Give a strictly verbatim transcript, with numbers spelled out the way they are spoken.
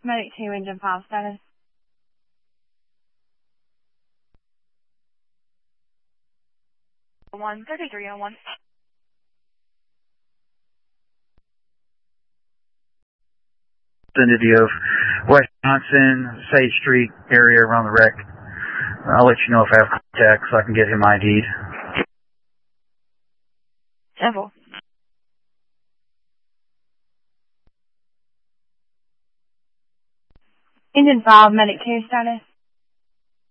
Medic two, engine five status. one thirty-three oh one. Vicinity of West Johnson, Sage Street area around the wreck. I'll let you know if I have contact so I can get him I D'd. Several. Engine five, medic two status.